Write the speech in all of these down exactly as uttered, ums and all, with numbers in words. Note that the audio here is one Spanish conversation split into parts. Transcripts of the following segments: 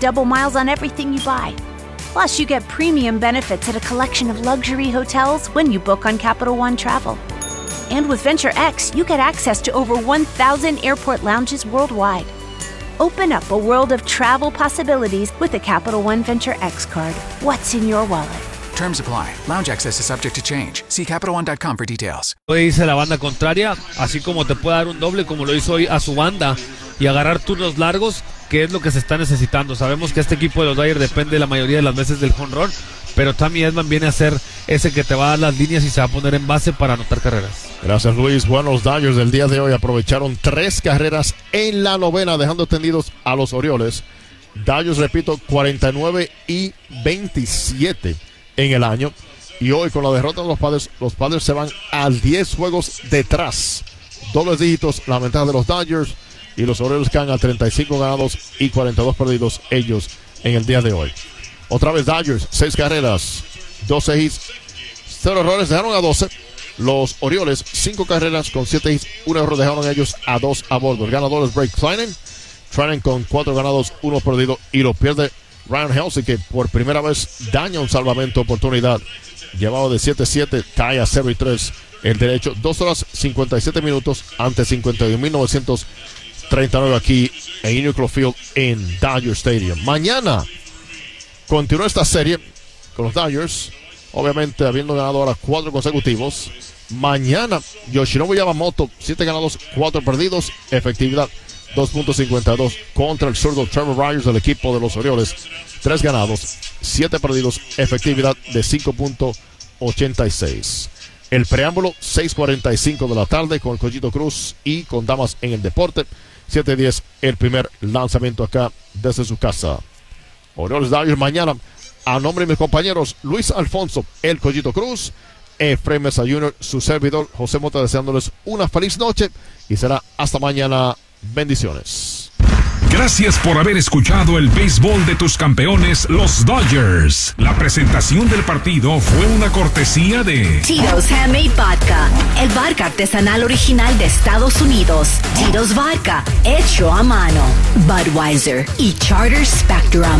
double miles on everything you buy. Plus, you get premium benefits at a collection of luxury hotels when you book on Capital One Travel. And with Venture X, you get access to over one thousand airport lounges worldwide. Open up a world of travel possibilities with the Capital One Venture X card. What's in your wallet? Terms apply. Lounge access is subject to change. See Capital One dot com for details. Dice la banda contraria, así como te puede dar un doble como lo hizo hoy a su banda y agarrar turnos largos, que es lo que se está necesitando. Sabemos que este equipo de los Dodgers depende la mayoría de las veces del home run, pero Tommy Edman viene a ser ese que te va a dar las líneas y se va a poner en base para anotar carreras. Gracias, Luis. Bueno, los Dodgers del día de hoy aprovecharon tres carreras en la novena, dejando tendidos a los Orioles. Dodgers, repito, cuarenta y nueve y veintisiete en el año. Y hoy, con la derrota de los Padres, los Padres se van a diez juegos detrás. Dobles dígitos la ventaja de los Dodgers. Y los Orioles caen a treinta y cinco ganados y cuarenta y dos perdidos ellos en el día de hoy. Otra vez Dodgers, seis carreras, doce hits, cero errores, dejaron a doce. Los Orioles, cinco carreras con siete hits, un error, dejaron ellos a dos a bordo. El ganador es Blake Treinen. Treinen con cuatro ganados, uno perdido, y lo pierde Ryan Helsley, que por primera vez daña un salvamento oportunidad. Llevado de siete siete, cae a cero y tres. El derecho, dos horas cincuenta y siete minutos ante cincuenta y un mil novecientos treinta y nueve aquí en Uniqlo Field en Dodger Stadium. Mañana continúa esta serie con los Dodgers, obviamente habiendo ganado ahora cuatro consecutivos. Mañana Yoshinobu Yamamoto, siete ganados, cuatro perdidos, efectividad dos punto cincuenta y dos contra el zurdo Trevor Rogers del equipo de los Orioles, tres ganados, siete perdidos, efectividad de cinco punto ochenta y seis. El preámbulo, seis cuarenta y cinco de la tarde con Collito Cruz y con Damas en el Deporte. siete diez el primer lanzamiento acá desde su casa. Orioles Dodgers mañana. A nombre de mis compañeros Luis Alfonso, el Collito Cruz, Efraín Mesa junior, su servidor José Mota, deseándoles una feliz noche y será hasta mañana. Bendiciones. Gracias por haber escuchado el béisbol de tus campeones, los Dodgers. La presentación del partido fue una cortesía de Tito's Handmade Vodka, el vodka artesanal original de Estados Unidos. Tito's Vodka, hecho a mano. Budweiser y Charter Spectrum.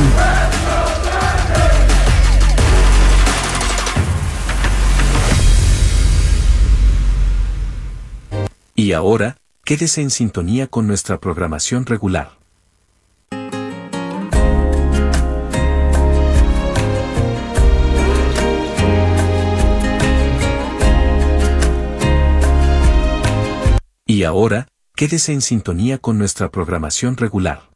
Y ahora, quédese en sintonía con nuestra programación regular. Y ahora, quédese en sintonía con nuestra programación regular.